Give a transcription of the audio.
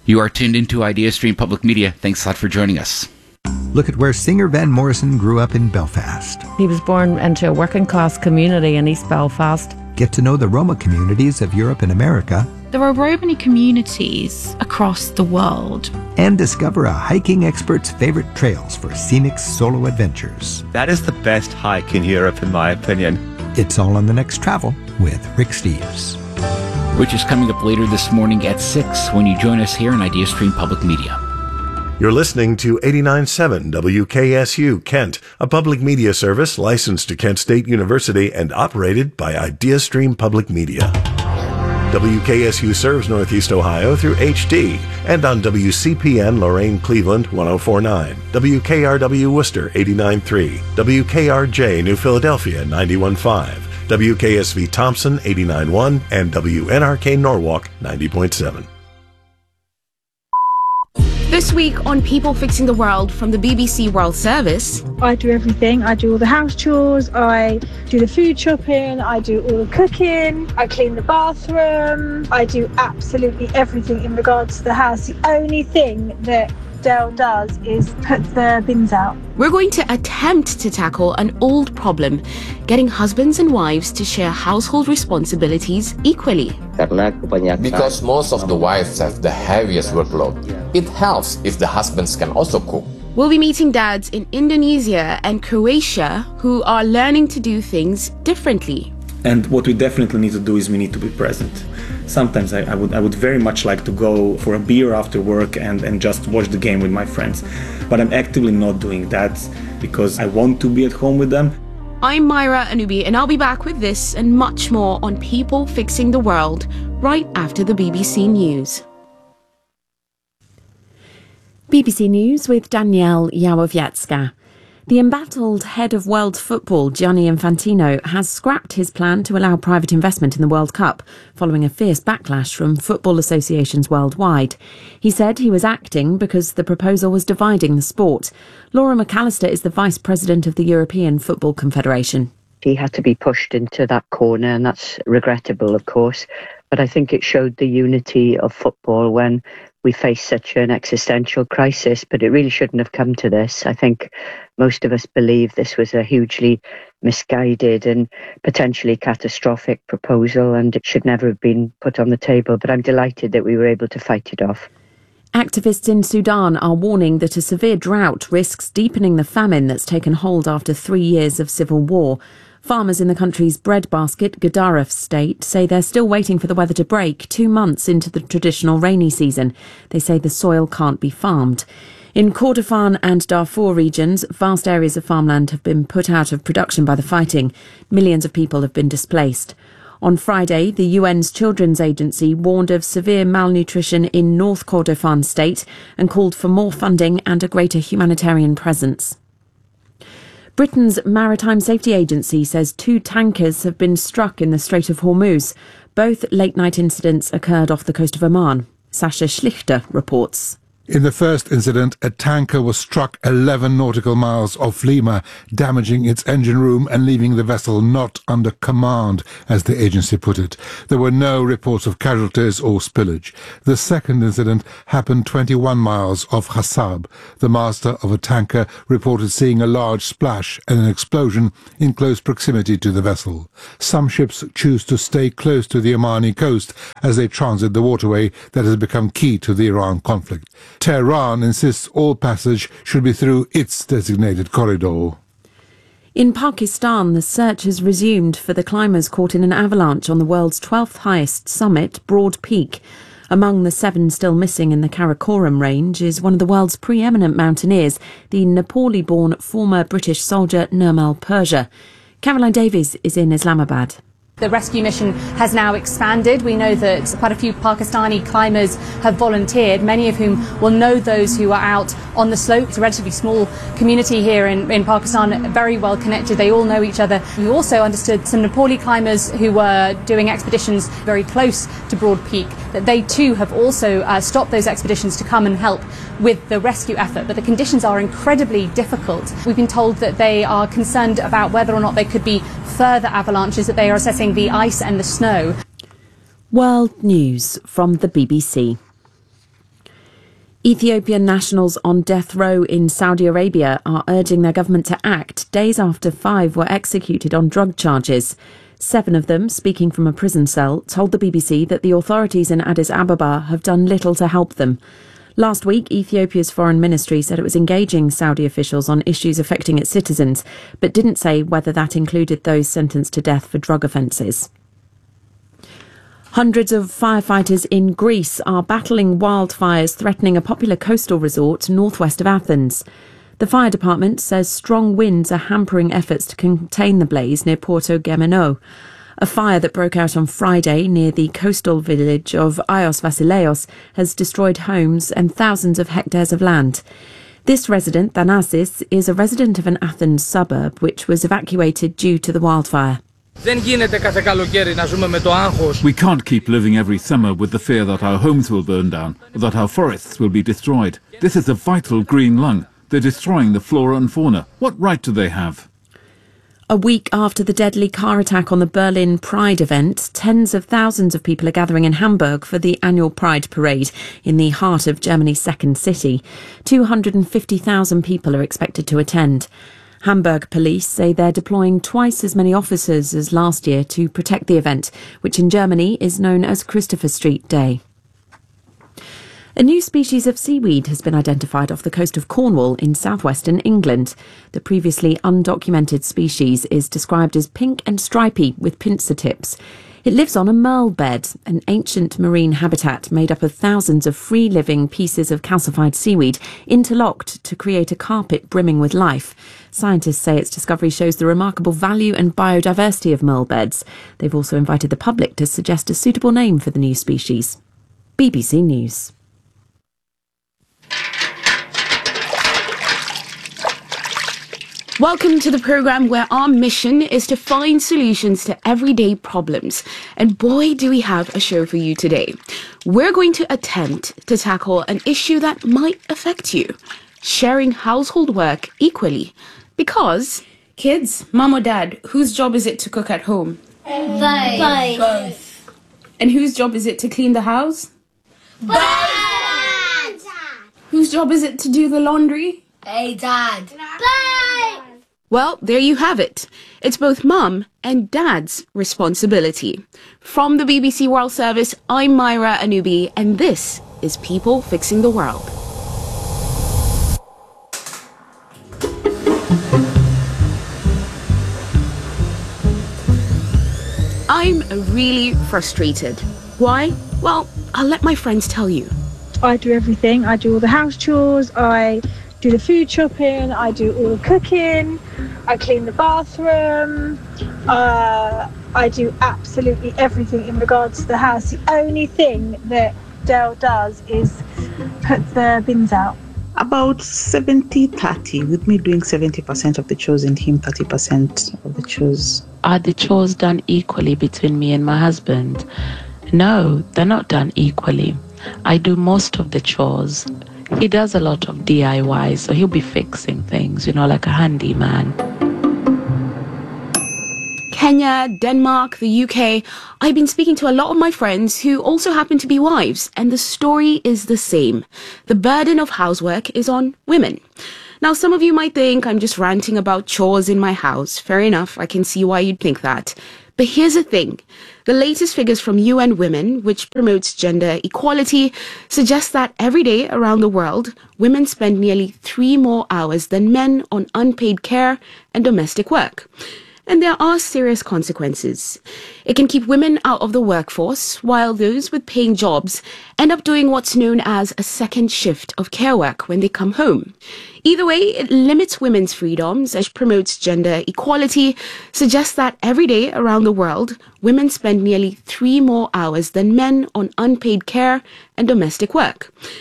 You are tuned into IdeaStream Public Media. Thanks a lot for joining us. Look at where singer Van Morrison grew up in Belfast. He was born into a working class community in East Belfast. Get to know the Roma communities of Europe and America. There are Romani communities across the world. And discover a hiking expert's favorite trails for scenic solo adventures. That is the best hike in Europe, in my opinion. It's all on The Next Travel with Rick Steves. Which is coming up later this morning at 6 when you join us here on IdeaStream Public Media. You're listening to 89.7 WKSU Kent, a public media service licensed to Kent State University and operated by IdeaStream Public Media. WKSU serves Northeast Ohio through HD and on WCPN Lorain Cleveland 104.9, WKRW Worcester 89.3, WKRJ New Philadelphia 91.5, WKSV Thompson 89.1, and WNRK Norwalk 90.7. This week on People Fixing the World from the BBC World Service. I do everything. I do all the house chores, I do the food shopping, I do all the cooking, I clean the bathroom, I do absolutely everything in regards to the house. The only thing that Dale does is put the bins out. We're going to attempt to tackle an old problem, getting husbands and wives to share household responsibilities equally. Because most of the wives have the heaviest workload, it helps if the husbands can also cook. We'll be meeting dads in Indonesia and Croatia who are learning to do things differently. And what we definitely need to do is we need to be present. Sometimes I would very much like to go for a beer after work and just watch the game with my friends. But I'm actively not doing that because I want to be at home with them. I'm Myra Anubi, and I'll be back with this and much more on People Fixing the World right after the BBC News. BBC News with Danielle Yawowiecka. The embattled head of world football, Gianni Infantino, has scrapped his plan to allow private investment in the World Cup, following a fierce backlash from football associations worldwide. He said he was acting because the proposal was dividing the sport. Laura McAllister is the Vice President of the European Football Confederation. He had to be pushed into that corner, and that's regrettable, of course. But I think it showed the unity of football when we face such an existential crisis, but it really shouldn't have come to this. I think most of us believe this was a hugely misguided and potentially catastrophic proposal, and it should never have been put on the table. But I'm delighted that we were able to fight it off. Activists in Sudan are warning that a severe drought risks deepening the famine that's taken hold after 3 years of civil war. Farmers in the country's breadbasket, Gadaref state, say they're still waiting for the weather to break 2 months into the traditional rainy season. They say the soil can't be farmed. In Kordofan and Darfur regions, vast areas of farmland have been put out of production by the fighting. Millions of people have been displaced. On Friday, the UN's Children's Agency warned of severe malnutrition in North Kordofan state and called for more funding and a greater humanitarian presence. Britain's Maritime Safety Agency says 2 tankers have been struck in the Strait of Hormuz. Both late-night incidents occurred off the coast of Oman. Sasha Schlichter reports. In the first incident, a tanker was struck 11 nautical miles off Lima, damaging its engine room and leaving the vessel not under command, as the agency put it. There were no reports of casualties or spillage. The second incident happened 21 miles off Hassab. The master of a tanker reported seeing a large splash and an explosion in close proximity to the vessel. Some ships choose to stay close to the Omani coast as they transit the waterway that has become key to the Iran conflict. Tehran insists all passage should be through its designated corridor. In Pakistan, the search has resumed for the climbers caught in an avalanche on the world's 12th highest summit, Broad Peak. Among the 7 still missing in the Karakoram range is one of the world's preeminent mountaineers, the Nepali-born former British soldier Nirmal Purja. Caroline Davies is in Islamabad. The rescue mission has now expanded. We know that quite a few Pakistani climbers have volunteered, many of whom will know those who are out on the slope. It's a relatively small community here in Pakistan, very well connected. They all know each other. We also understood some Nepali climbers who were doing expeditions very close to Broad Peak, that they too have also stopped those expeditions to come and help with the rescue effort. But the conditions are incredibly difficult. We've been told that they are concerned about whether or not there could be further avalanches, that they are assessing the ice and the snow. World News from the BBC. Ethiopian nationals on death row in Saudi Arabia are urging their government to act days after 5 were executed on drug charges. 7 of them, speaking from a prison cell, told the BBC that the authorities in Addis Ababa have done little to help them. Last week, Ethiopia's foreign ministry said it was engaging Saudi officials on issues affecting its citizens, but didn't say whether that included those sentenced to death for drug offences. Hundreds of firefighters in Greece are battling wildfires threatening a popular coastal resort northwest of Athens. The fire department says strong winds are hampering efforts to contain the blaze near Porto Gemino. A fire that broke out on Friday near the coastal village of Ios Vasileios has destroyed homes and thousands of hectares of land. This resident, Thanasis, is a resident of an Athens suburb which was evacuated due to the wildfire. We can't keep living every summer with the fear that our homes will burn down or that our forests will be destroyed. This is a vital green lung. They're destroying the flora and fauna. What right do they have? A week after the deadly car attack on the Berlin Pride event, tens of thousands of people are gathering in Hamburg for the annual Pride parade in the heart of Germany's second city. 250,000 people are expected to attend. Hamburg police say they're deploying twice as many officers as last year to protect the event, which in Germany is known as Christopher Street Day. A new species of seaweed has been identified off the coast of Cornwall in southwestern England. The previously undocumented species is described as pink and stripy with pincer tips. It lives on a merle bed, an ancient marine habitat made up of thousands of free-living pieces of calcified seaweed interlocked to create a carpet brimming with life. Scientists say its discovery shows the remarkable value and biodiversity of merle beds. They've also invited the public to suggest a suitable name for the new species. BBC News. Welcome to the programme where our mission is to find solutions to everyday problems. And boy, do we have a show for you today. We're going to attempt to tackle an issue that might affect you. Sharing household work equally. Because, kids, mum or dad, whose job is it to cook at home? Both. And whose job is it to clean the house? Dad. Whose job is it to do the laundry? Dad. Well, there you have it. It's both mum and dad's responsibility. From the BBC World Service, I'm Myra Anubi, and this is People Fixing the World. I'm really frustrated. Why? Well, I'll let my friends tell you. I do everything. I do all the house chores. I do the food shopping. I do all the cooking. I clean the bathroom. I do absolutely everything in regards to the house. The only thing that Dale does is put the bins out. About 70-30, with me doing 70% of the chores and him 30% of the chores. Are the chores done equally between me and my husband? No, they're not done equally. I do most of the chores. He does a lot of DIY, so he'll be fixing things, like a handyman. Kenya, Denmark, the UK. I've been speaking to a lot of my friends who also happen to be wives, and the story is the same. The burden of housework is on women. Now, some of you might think I'm just ranting about chores in my house. Fair enough, I can see why you'd think that. But here's the thing. The latest figures from UN Women, which promotes gender equality, suggest that every day around the world, women spend nearly 3 more hours than men on unpaid care and domestic work. And there are serious consequences. It can keep women out of the workforce, while those with paying jobs end up doing what's known as a second shift of care work when they come home. Either way, it limits women's freedoms, as promotes gender equality, suggests that every day around the world, women spend nearly 3 more hours than men on unpaid care and domestic work.